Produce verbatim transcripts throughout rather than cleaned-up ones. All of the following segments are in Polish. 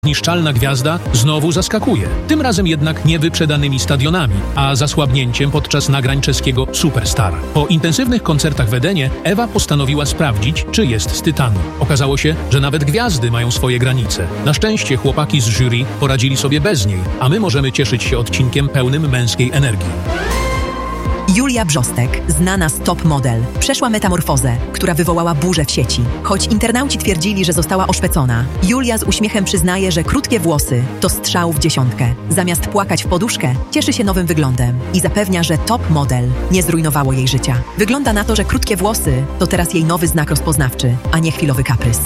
Niszczalna gwiazda znowu zaskakuje. Tym razem jednak nie wyprzedanymi stadionami, a zasłabnięciem podczas nagrań czeskiego Superstar. Po intensywnych koncertach w Edenie Ewa postanowiła sprawdzić, czy jest z tytanu. Okazało się, że nawet gwiazdy mają swoje granice. Na szczęście chłopaki z jury poradzili sobie bez niej, a my możemy cieszyć się odcinkiem pełnym męskiej energii. Julia Brzostek, znana z Top Model, przeszła metamorfozę, która wywołała burzę w sieci. Choć internauci twierdzili, że została oszpecona, Julia z uśmiechem przyznaje, że krótkie włosy to strzał w dziesiątkę. Zamiast płakać w poduszkę, cieszy się nowym wyglądem i zapewnia, że Top Model nie zrujnowało jej życia. Wygląda na to, że krótkie włosy to teraz jej nowy znak rozpoznawczy, a nie chwilowy kaprys.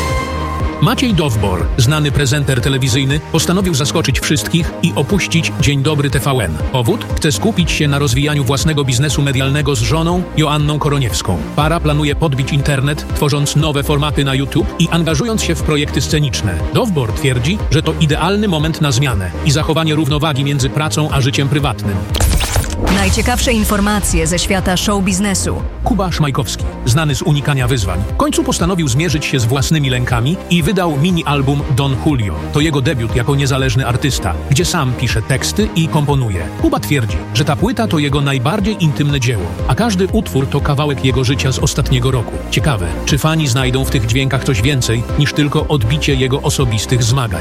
Maciej Dowbor, znany prezenter telewizyjny, postanowił zaskoczyć wszystkich i opuścić Dzień Dobry T V N. Powód? Chce skupić się na rozwijaniu własnego biznesu medialnego z żoną Joanną Koroniewską. Para planuje podbić internet, tworząc nowe formaty na YouTube i angażując się w projekty sceniczne. Dowbor twierdzi, że to idealny moment na zmianę i zachowanie równowagi między pracą a życiem prywatnym. Najciekawsze informacje ze świata show biznesu. Kuba Szmajkowski, znany z unikania wyzwań, w końcu postanowił zmierzyć się z własnymi lękami i wydał mini-album Don Julio. To jego debiut jako niezależny artysta, gdzie sam pisze teksty i komponuje. Kuba twierdzi, że ta płyta to jego najbardziej intymne dzieło, a każdy utwór to kawałek jego życia z ostatniego roku. Ciekawe, czy fani znajdą w tych dźwiękach coś więcej niż tylko odbicie jego osobistych zmagań.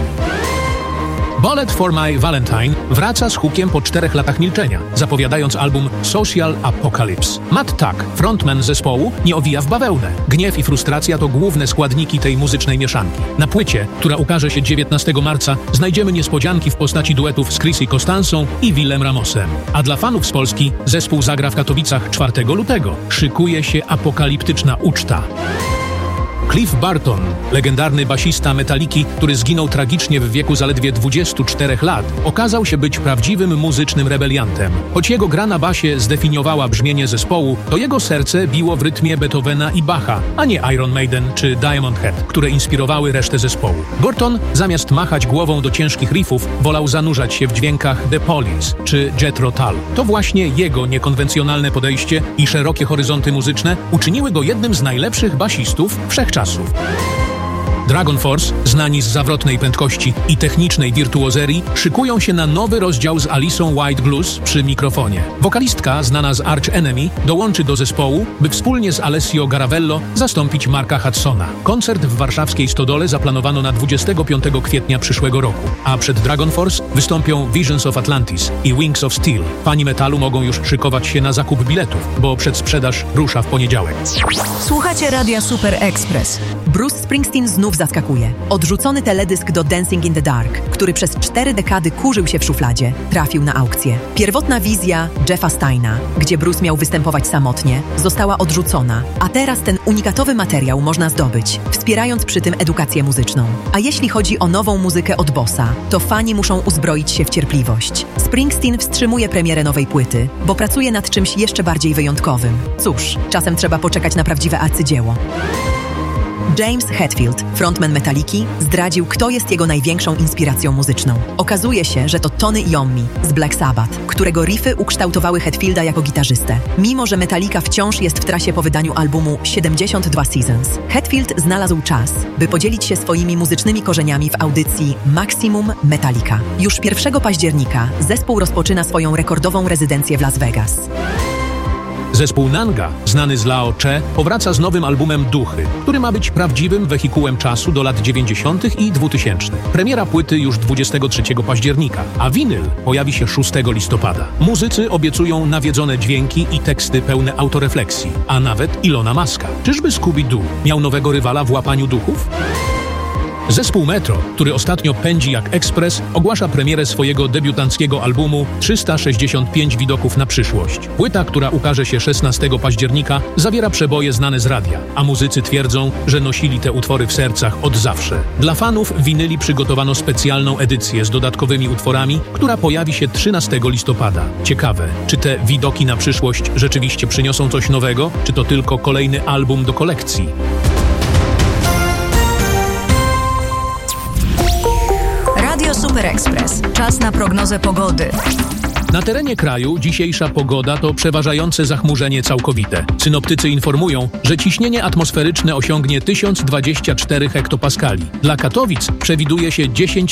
Bullet for My Valentine wraca z hukiem po czterech latach milczenia, zapowiadając album Social Apocalypse. Matt Tuck, frontman zespołu, nie owija w bawełnę. Gniew i frustracja to główne składniki tej muzycznej mieszanki. Na płycie, która ukaże się dziewiętnastego marca, znajdziemy niespodzianki w postaci duetów z Chrissy Costansą i Willem Ramosem. A dla fanów z Polski zespół zagra w Katowicach czwartego lutego. Szykuje się apokaliptyczna uczta. Cliff Barton, legendarny basista Metaliki, który zginął tragicznie w wieku zaledwie dwudziestu czterech lat, okazał się być prawdziwym muzycznym rebeliantem. Choć jego gra na basie zdefiniowała brzmienie zespołu, to jego serce biło w rytmie Beethovena i Bacha, a nie Iron Maiden czy Diamond Head, które inspirowały resztę zespołu. Barton, zamiast machać głową do ciężkich riffów, wolał zanurzać się w dźwiękach The Police czy Jethro Tull. To właśnie jego niekonwencjonalne podejście i szerokie horyzonty muzyczne uczyniły go jednym z najlepszych basistów wszechczasów. Dragon Force, znani z zawrotnej prędkości i technicznej wirtuozerii, szykują się na nowy rozdział z Alicą White Blues przy mikrofonie. Wokalistka, znana z Arch Enemy, dołączy do zespołu, by wspólnie z Alessio Garavello zastąpić Marka Hudsona. Koncert w warszawskiej Stodole zaplanowano na dwudziestego piątego kwietnia przyszłego roku, a przed Dragon Force wystąpią Visions of Atlantis i Wings of Steel. Fani metalu mogą już szykować się na zakup biletów, bo przedsprzedaż rusza w poniedziałek. Słuchacie Radia Super Express. Bruce Springsteen znów zaskakuje. Odrzucony teledysk do Dancing in the Dark, który przez cztery dekady kurzył się w szufladzie, trafił na aukcję. Pierwotna wizja Jeffa Steina, gdzie Bruce miał występować samotnie, została odrzucona, a teraz ten unikatowy materiał można zdobyć, wspierając przy tym edukację muzyczną. A jeśli chodzi o nową muzykę od Bossa, to fani muszą uzbroić się w cierpliwość. Springsteen wstrzymuje premierę nowej płyty, bo pracuje nad czymś jeszcze bardziej wyjątkowym. Cóż, czasem trzeba poczekać na prawdziwe arcydzieło. James Hetfield, frontman Metaliki, zdradził, kto jest jego największą inspiracją muzyczną. Okazuje się, że to Tony Iommi z Black Sabbath, którego riffy ukształtowały Hetfielda jako gitarzystę. Mimo że Metallica wciąż jest w trasie po wydaniu albumu siedemdziesiąt dwa Seasons, Hetfield znalazł czas, by podzielić się swoimi muzycznymi korzeniami w audycji Maximum Metallica. Już pierwszego października zespół rozpoczyna swoją rekordową rezydencję w Las Vegas. Zespół Nanga, znany z Lao Che, powraca z nowym albumem Duchy, który ma być prawdziwym wehikułem czasu do lat dziewięćdziesiątych i dwutysięcznych. Premiera płyty już dwudziestego trzeciego października, a winyl pojawi się szóstego listopada. Muzycy obiecują nawiedzone dźwięki i teksty pełne autorefleksji, a nawet Ilona Muska. Czyżby Scooby-Doo miał nowego rywala w łapaniu duchów? Zespół Metro, który ostatnio pędzi jak ekspres, ogłasza premierę swojego debiutanckiego albumu trzysta sześćdziesiąt pięć widoków na przyszłość. Płyta, która ukaże się szesnastego października, zawiera przeboje znane z radia, a muzycy twierdzą, że nosili te utwory w sercach od zawsze. Dla fanów winyli przygotowano specjalną edycję z dodatkowymi utworami, która pojawi się trzynastego listopada. Ciekawe, czy te widoki na przyszłość rzeczywiście przyniosą coś nowego, czy to tylko kolejny album do kolekcji? Radio Super Express. Czas na prognozę pogody. Na terenie kraju dzisiejsza pogoda to przeważające zachmurzenie całkowite. Synoptycy informują, że ciśnienie atmosferyczne osiągnie tysiąc dwadzieścia cztery hektopaskali. Dla Katowic przewiduje się dziesięć